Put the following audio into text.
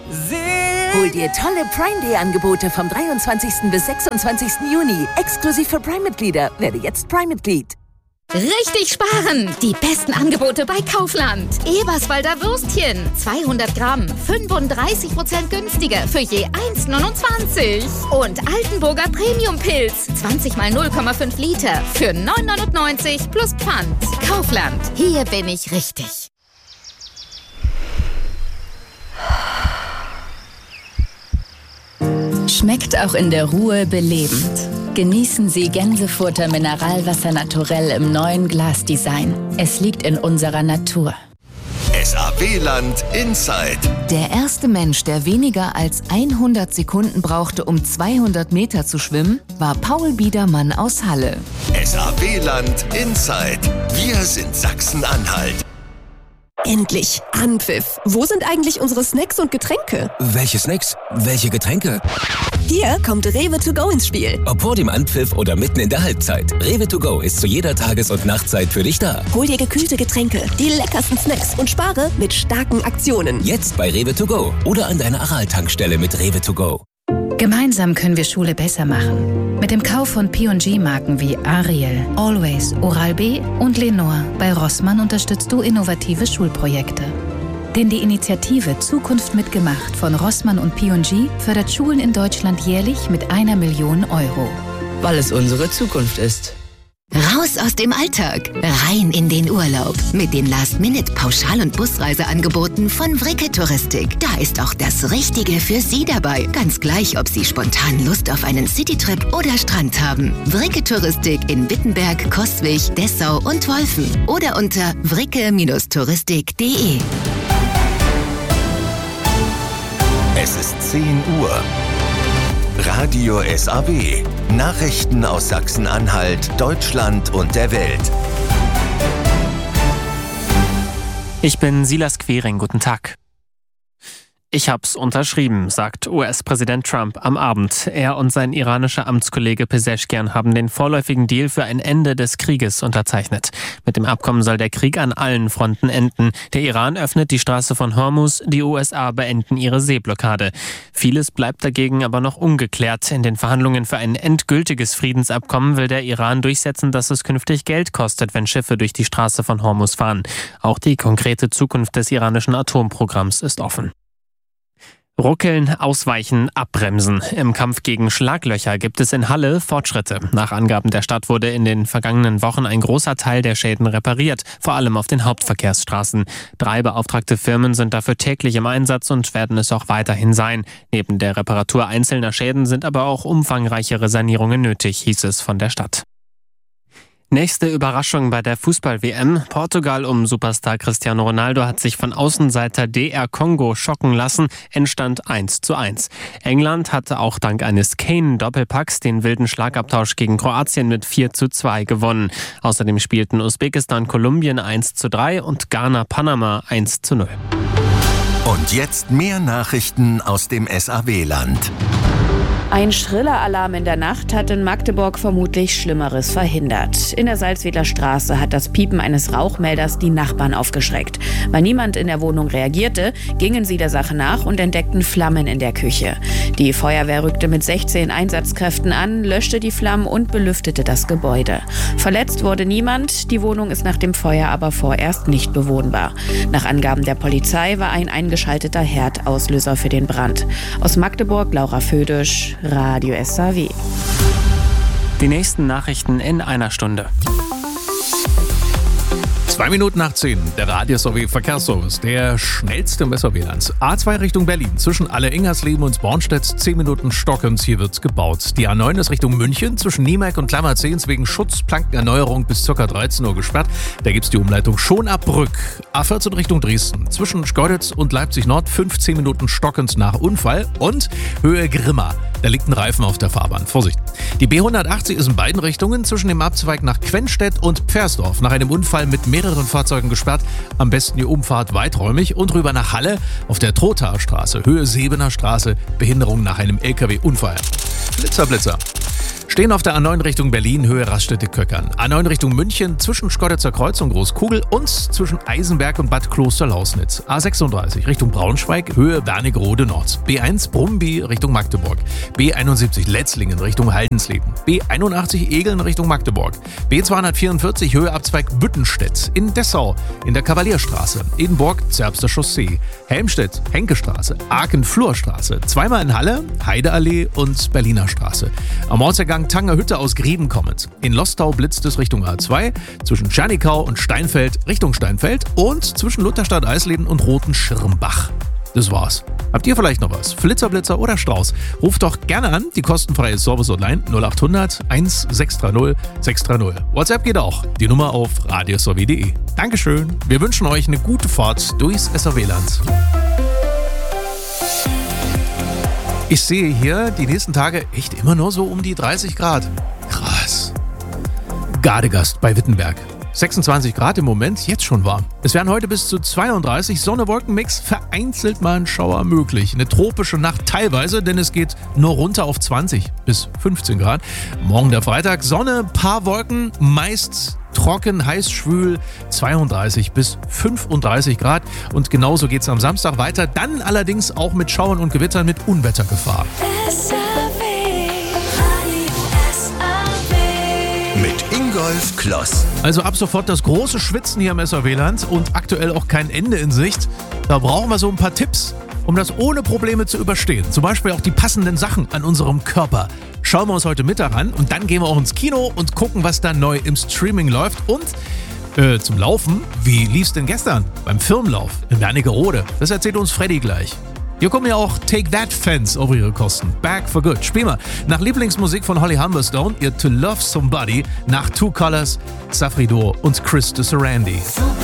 Hol dir tolle Prime Day Angebote vom 23. bis 26. Juni. Exklusiv für Prime-Mitglieder. Werde jetzt Prime-Mitglied. Richtig sparen! Die besten Angebote bei Kaufland. Eberswalder Würstchen. 200 Gramm. 35% günstiger für je 1,29. Und Altenburger Premium-Pilz. 20 mal 0,5 Liter für 9,99 plus Pfand. Kaufland. Hier bin ich richtig. Schmeckt auch in der Ruhe belebend. Genießen Sie Gänsefutter Mineralwasser naturell im neuen Glasdesign. Es liegt in unserer Natur. SAW-Land Inside. Der erste Mensch, der weniger als 100 Sekunden brauchte, um 200 Meter zu schwimmen, war Paul Biedermann aus Halle. SAW-Land Inside. Wir sind Sachsen-Anhalt. Endlich! Anpfiff! Wo sind eigentlich unsere Snacks und Getränke? Welche Snacks? Welche Getränke? Hier kommt Rewe to go ins Spiel. Ob vor dem Anpfiff oder mitten in der Halbzeit. Rewe to go ist zu jeder Tages- und Nachtzeit für dich da. Hol dir gekühlte Getränke, die leckersten Snacks und spare mit starken Aktionen. Jetzt bei Rewe to go oder an deiner Aral-Tankstelle mit Rewe to go. Gemeinsam können wir Schule besser machen. Mit dem Kauf von P&G-Marken wie Ariel, Always, Oral-B und Lenore bei Rossmann unterstützt du innovative Schulprojekte. Denn die Initiative Zukunft mitgemacht von Rossmann und P&G fördert Schulen in Deutschland jährlich mit 1 Million Euro. Weil es unsere Zukunft ist. Raus aus dem Alltag, rein in den Urlaub. Mit den Last-Minute-Pauschal- und Busreiseangeboten von Vricke Touristik. Da ist auch das Richtige für Sie dabei. Ganz gleich, ob Sie spontan Lust auf einen Citytrip oder Strand haben. Vricke Touristik in Wittenberg, Coswig, Dessau und Wolfen. Oder unter vricke-touristik.de. Es ist 10 Uhr. Radio SAW. Nachrichten aus Sachsen-Anhalt, Deutschland und der Welt. Ich bin Silas Quering, guten Tag. Ich hab's unterschrieben, sagt US-Präsident Trump am Abend. Er und sein iranischer Amtskollege Pezeshkian haben den vorläufigen Deal für ein Ende des Krieges unterzeichnet. Mit dem Abkommen soll der Krieg an allen Fronten enden. Der Iran öffnet die Straße von Hormuz, die USA beenden ihre Seeblockade. Vieles bleibt dagegen aber noch ungeklärt. In den Verhandlungen für ein endgültiges Friedensabkommen will der Iran durchsetzen, dass es künftig Geld kostet, wenn Schiffe durch die Straße von Hormuz fahren. Auch die konkrete Zukunft des iranischen Atomprogramms ist offen. Ruckeln, ausweichen, abbremsen. Im Kampf gegen Schlaglöcher gibt es in Halle Fortschritte. Nach Angaben der Stadt wurde in den vergangenen Wochen ein großer Teil der Schäden repariert, vor allem auf den Hauptverkehrsstraßen. 3 beauftragte Firmen sind dafür täglich im Einsatz und werden es auch weiterhin sein. Neben der Reparatur einzelner Schäden sind aber auch umfangreichere Sanierungen nötig, hieß es von der Stadt. Nächste Überraschung bei der Fußball-WM. Portugal um Superstar Cristiano Ronaldo hat sich von Außenseiter DR Kongo schocken lassen. Endstand 1:1. England hatte auch dank eines Kane-Doppelpacks den wilden Schlagabtausch gegen Kroatien mit 4:2 gewonnen. Außerdem spielten Usbekistan Kolumbien 1:3 und Ghana Panama 1:0. Und jetzt mehr Nachrichten aus dem SAW-Land. Ein schriller Alarm in der Nacht hat in Magdeburg vermutlich Schlimmeres verhindert. In der Salzwedler Straße hat das Piepen eines Rauchmelders die Nachbarn aufgeschreckt. Weil niemand in der Wohnung reagierte, gingen sie der Sache nach und entdeckten Flammen in der Küche. Die Feuerwehr rückte mit 16 Einsatzkräften an, löschte die Flammen und belüftete das Gebäude. Verletzt wurde niemand, die Wohnung ist nach dem Feuer aber vorerst nicht bewohnbar. Nach Angaben der Polizei war ein eingeschalteter Herd Auslöser für den Brand. Aus Magdeburg, Laura Födisch, Radio SAW. Die nächsten Nachrichten in einer Stunde. 9:02, der Radio SAW Verkehrsservice, der schnellste im SAW-Land. A2 Richtung Berlin, zwischen Alle-Ingersleben und Bornstedt, 10 Minuten stockend, hier wird gebaut. Die A9 ist Richtung München, zwischen Niemeck und Klammerzehns wegen Schutzplankenerneuerung bis ca. 13 Uhr gesperrt. Da gibt's die Umleitung schon ab Brück. A14 Richtung Dresden, zwischen Schkeuditz und Leipzig Nord, 15 Minuten stockend nach Unfall und Höhe Grimma. Da liegt ein Reifen auf der Fahrbahn. Vorsicht. Die B180 ist in beiden Richtungen zwischen dem Abzweig nach Quenstedt und Pfersdorf nach einem Unfall mit mehreren Fahrzeugen gesperrt. Am besten die Umfahrt weiträumig und rüber nach Halle auf der Trothaer Straße, Höhe Sebener Straße, Behinderung nach einem LKW-Unfall. Blitzer. Stehen auf der A9 Richtung Berlin, Höhe Raststätte-Köckern. A9 Richtung München, zwischen Schkoditzer Kreuz und Großkugel und zwischen Eisenberg und Bad Klosterlausnitz. A36 Richtung Braunschweig, Höhe Wernigerode Nord. B1 Brumby Richtung Magdeburg. B71 Letzlingen Richtung Haldensleben. B81 Egeln Richtung Magdeburg. B244 Höhe Abzweig Büttenstedt. In Dessau, in der Kavalierstraße. Edenburg, Zerbster Chaussee. Helmstedt, Henkestraße. Aachen-Flurstraße. Zweimal in Halle, Heideallee und Berliner Straße. Am Ortseingang Tangerhütte aus Grieben kommend. In Lostau blitzt es Richtung A2, zwischen Tschernikau und Steinfeld Richtung Steinfeld und zwischen Lutherstadt Eisleben und Roten Schirmbach. Das war's. Habt ihr vielleicht noch was? Flitzer, oder Strauß? Ruft doch gerne an, die kostenfreie Service-Hotline 0800 1630 630. WhatsApp geht auch, die Nummer auf radiosw.de. Dankeschön, wir wünschen euch eine gute Fahrt durchs SAW-Land. Ich sehe hier die nächsten Tage echt immer nur so um die 30 Grad. Krass. Gardegast bei Wittenberg. 26 Grad im Moment, jetzt schon warm. Es werden heute bis zu 32, Sonne-Wolken-Mix, vereinzelt mal ein Schauer möglich. Eine tropische Nacht teilweise, denn es geht nur runter auf 20 bis 15 Grad. Morgen der Freitag, Sonne, paar Wolken, meist trocken, heiß, schwül, 32 bis 35 Grad. Und genauso geht es am Samstag weiter, dann allerdings auch mit Schauern und Gewittern mit Unwettergefahr. Mit Ingolf Kloss. Also ab sofort das große Schwitzen hier im SAW-Land und aktuell auch kein Ende in Sicht. Da brauchen wir so ein paar Tipps, um das ohne Probleme zu überstehen. Zum Beispiel auch die passenden Sachen an unserem Körper. Schauen wir uns heute Mittag an und dann gehen wir auch ins Kino und gucken, was da neu im Streaming läuft. Und zum Laufen, wie lief's denn gestern beim Firmenlauf in Wernigerode? Das erzählt uns Freddy gleich. Hier kommen ja auch Take That-Fans auf ihre Kosten. Back for Good. Spielen wir nach Lieblingsmusik von Holly Humberstone, ihr To Love Somebody, nach Two Colors, Safri Duo und Chris de Sarandi.